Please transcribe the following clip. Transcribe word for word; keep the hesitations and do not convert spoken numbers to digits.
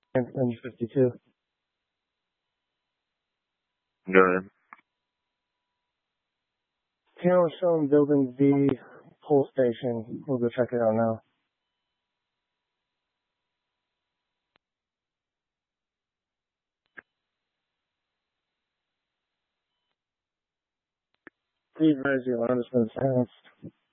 and, and fifty-two. Go ahead. Camera showing building V, pole station. We'll go check it out now. Steve, where's the alarm has been silenced?